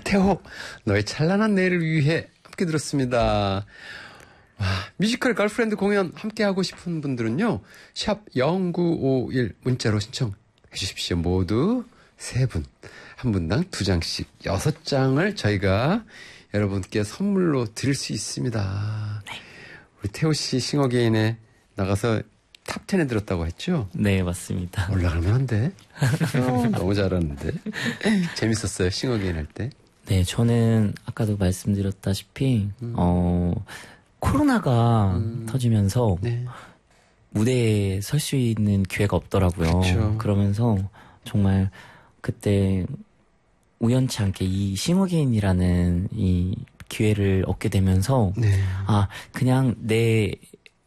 태호, 너의 찬란한 내일을 위해 함께 들었습니다. 와, 뮤지컬 걸프렌드 공연 함께 하고 싶은 분들은요, 샵 0951 문자로 신청해 주십시오. 모두 3분, 한 분당 2장씩 6장을 저희가 여러분께 선물로 드릴 수 있습니다. 네. 우리 태호 씨 싱어게인에 나가서 탑 10에 들었다고 했죠? 네, 맞습니다. 올라가면 안 돼? 너무 잘하는데. 재밌었어요, 싱어게인 할 때? 네, 저는 아까도 말씀드렸다시피 코로나가 터지면서 네. 무대에 설 수 있는 기회가 없더라고요. 그쵸. 그러면서 정말 그때 우연치 않게 이 싱어게인이라는 이 기회를 얻게 되면서 네. 그냥 내